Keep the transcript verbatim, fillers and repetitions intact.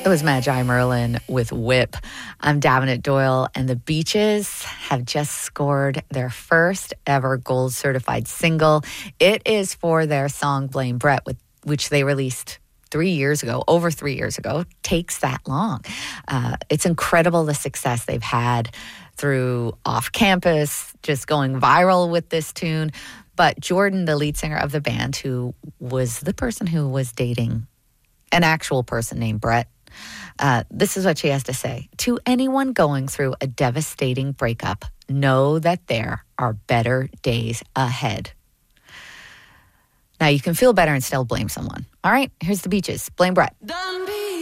It was Magi Merlin with Whip. I'm Davenant Doyle, and the Beaches have just scored their first ever gold certified single. It is for their song Blame Brett, with, which they released three years ago, over three years ago. Takes that long. Uh, it's incredible the success they've had through Off Campus, just going viral with this tune. But Jordan, the lead singer of the band, who was the person who was dating an actual person named Brett, Uh, this is what she has to say. To anyone going through a devastating breakup, know that there are better days ahead. Now, you can feel better and still blame someone. All right, here's the Beaches. Blame Brett. Done.